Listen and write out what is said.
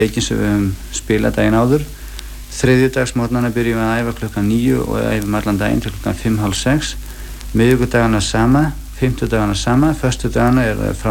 Leikinn sem við höfum spilað daginn áður. Þriðjudagsmorgnana byrjum við að æfa klukkan 9 og æfum allan daginn til klukkan 5:30, 6. Miðvikudagana sama, fimmtudagana sama, föstudagana er það frá